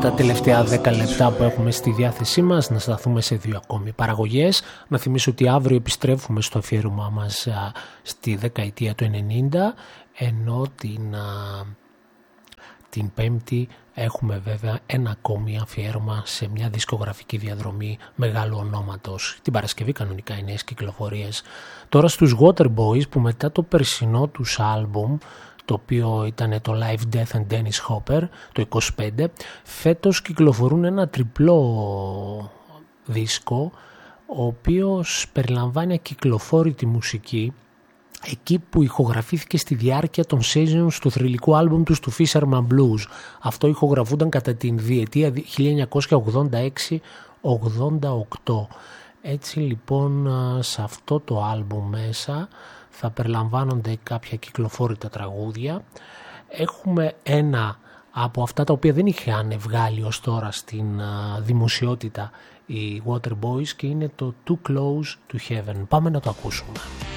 τα τελευταία 10 λεπτά που έχουμε στη διάθεσή μας να σταθούμε σε 2 ακόμη παραγωγές. Να θυμίσω ότι αύριο επιστρέφουμε στο αφιέρωμά μας στη δεκαετία του 90, ενώ την Πέμπτη έχουμε βέβαια ένα ακόμη αφιέρωμα σε μια δισκογραφική διαδρομή μεγάλου ονόματος. Την Παρασκευή κανονικά οι νέες κυκλοφορίες. Τώρα στους Waterboys, που μετά το περσινό τους άλμπουμ, το οποίο ήταν το Live Death and Dennis Hopper το 25, φέτος κυκλοφορούν ένα τριπλό δίσκο, ο οποίος περιλαμβάνει ακυκλοφόρητη μουσική, εκεί που ηχογραφήθηκε στη διάρκεια των sessions του θρυλικού άλμπουμ τους του Fisherman Blues. Αυτό ηχογραφούνταν κατά την διετία 1986-88. Έτσι λοιπόν σε αυτό το άλμπουμ μέσα θα περιλαμβάνονται κάποια κυκλοφόρητα τραγούδια. Έχουμε ένα από αυτά τα οποία δεν είχαν βγάλει ως τώρα στην δημοσιότητα οι Waterboys και είναι το Too Close to Heaven. Πάμε να το ακούσουμε.